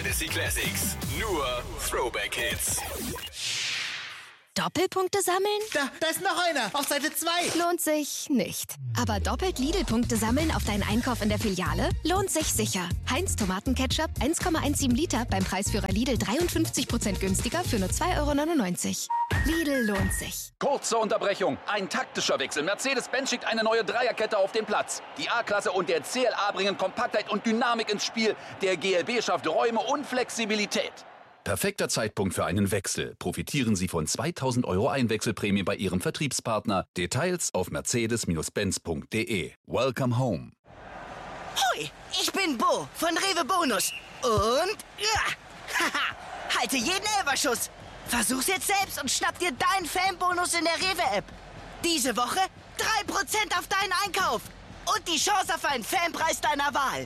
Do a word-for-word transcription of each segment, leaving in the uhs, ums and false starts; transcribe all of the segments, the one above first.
Fantasy Classics. Nur Throwback Hits. Doppelpunkte sammeln? Da, da ist noch einer. Auf Seite zwei. Lohnt sich nicht. Aber doppelt Lidl-Punkte sammeln auf deinen Einkauf in der Filiale? Lohnt sich sicher. Heinz Tomatenketchup eins Komma siebzehn Liter beim Preisführer Lidl dreiundfünfzig Prozent günstiger für nur zwei Euro neunundneunzig. Lidl lohnt sich. Kurze Unterbrechung. Ein taktischer Wechsel. Mercedes-Benz schickt eine neue Dreierkette auf den Platz. Die A-Klasse und der C L A bringen Kompaktheit und Dynamik ins Spiel. Der G L B schafft Räume und Flexibilität. Perfekter Zeitpunkt für einen Wechsel. Profitieren Sie von zweitausend Euro Einwechselprämie bei Ihrem Vertriebspartner. Details auf mercedes Benz punkt de. Welcome home. Hoi, ich bin Bo von Rewe Bonus. Und ja, haha, halte jeden Elferschuss. Versuch's jetzt selbst und schnapp dir deinen Fanbonus in der Rewe-App. Diese Woche drei Prozent auf deinen Einkauf. Und die Chance auf einen Fanpreis deiner Wahl.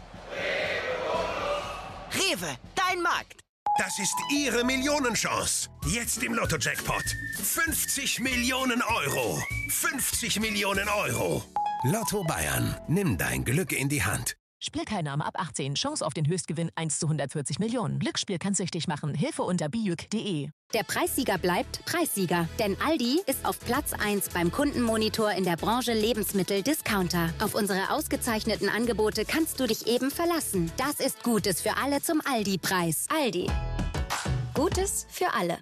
Rewe, dein Markt. Das ist Ihre Millionenchance. Jetzt im Lotto-Jackpot. fünfzig Millionen Euro. fünfzig Millionen Euro. Lotto Bayern. Nimm dein Glück in die Hand. Spielteilnahme ab achtzehn. Chance auf den Höchstgewinn eins zu hundertvierzig Millionen. Glücksspiel kann süchtig machen. Hilfe unter bijuk punkt de. Der Preissieger bleibt Preissieger. Denn Aldi ist auf Platz eins beim Kundenmonitor in der Branche Lebensmittel-Discounter. Auf unsere ausgezeichneten Angebote kannst du dich eben verlassen. Das ist Gutes für alle zum Aldi-Preis. Aldi. Gutes für alle.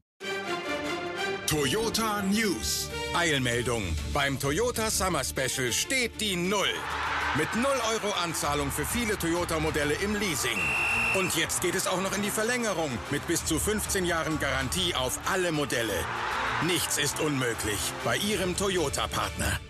Toyota News. Eilmeldung. Beim Toyota Summer Special steht die Null. Mit null Euro Anzahlung für viele Toyota-Modelle im Leasing. Und jetzt geht es auch noch in die Verlängerung mit bis zu fünfzehn Jahren Garantie auf alle Modelle. Nichts ist unmöglich bei Ihrem Toyota-Partner.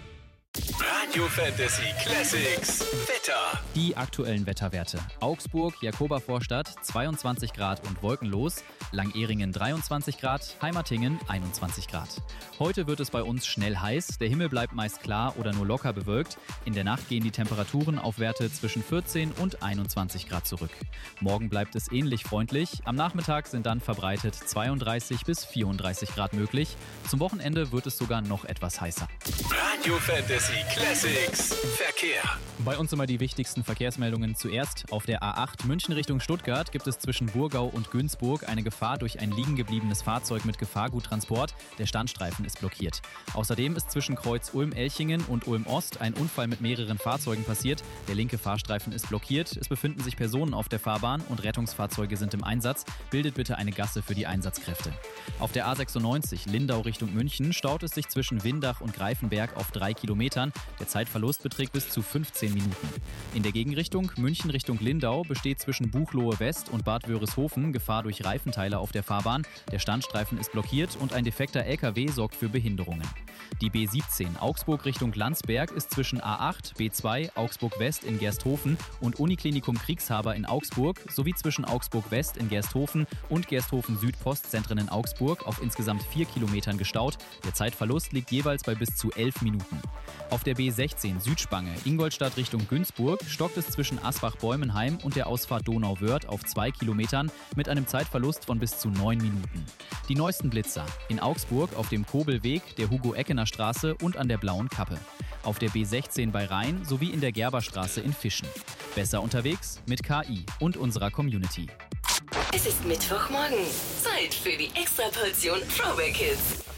Radio Fantasy Classics. Wetter. Die aktuellen Wetterwerte. Augsburg, Jakobervorstadt zweiundzwanzig Grad und wolkenlos. Langehringen dreiundzwanzig Grad, Heimatingen einundzwanzig Grad. Heute wird es bei uns schnell heiß. Der Himmel bleibt meist klar oder nur locker bewölkt. In der Nacht gehen die Temperaturen auf Werte zwischen vierzehn und einundzwanzig Grad zurück. Morgen bleibt es ähnlich freundlich. Am Nachmittag sind dann verbreitet zweiunddreißig bis vierunddreißig Grad möglich. Zum Wochenende wird es sogar noch etwas heißer. Radio Fantasy Classics. Verkehr. Bei uns immer die wichtigsten Verkehrsmeldungen zuerst. Auf der A acht München Richtung Stuttgart gibt es zwischen Burgau und Günzburg eine Gefahr durch ein liegen gebliebenes Fahrzeug mit Gefahrguttransport. Der Standstreifen ist blockiert. Außerdem ist zwischen Kreuz Ulm-Elchingen und Ulm-Ost ein Unfall mit mehreren Fahrzeugen passiert. Der linke Fahrstreifen ist blockiert. Es befinden sich Personen auf der Fahrbahn und Rettungsfahrzeuge sind im Einsatz. Bildet bitte eine Gasse für die Einsatzkräfte. Auf der A sechsundneunzig Lindau Richtung München staut es sich zwischen Windach und Greifenberg auf drei Kilometern. Der Zeitverlust beträgt bis zu fünfzehn Minuten. In der Gegenrichtung München Richtung Lindau besteht zwischen Buchloe West und Bad Wörishofen Gefahr durch Reifenteile auf der Fahrbahn. Der Standstreifen ist blockiert und ein defekter L K W sorgt für Behinderungen. Die B siebzehn Augsburg Richtung Landsberg ist zwischen A acht, B zwei, Augsburg West in Gersthofen und Uniklinikum Kriegshaber in Augsburg sowie zwischen Augsburg West in Gersthofen und Gersthofen Süd Postzentren in Augsburg auf insgesamt vier Kilometern gestaut. Der Zeitverlust liegt jeweils bei bis zu elf Minuten. Auf der B sechzehn Südspange Ingolstadt Richtung Günzburg stockt es zwischen Asbach-Bäumenheim und der Ausfahrt Donauwörth auf zwei Kilometern mit einem Zeitverlust von bis zu neun Minuten. Die neuesten Blitzer in Augsburg auf dem Kobelweg, der Hugo-Eckener Straße und an der Blauen Kappe. Auf der B sechzehn bei Rhein sowie in der Gerberstraße in Fischen. Besser unterwegs mit K I und unserer Community. Es ist Mittwochmorgen. Zeit für die Extraportion Throwback Hits.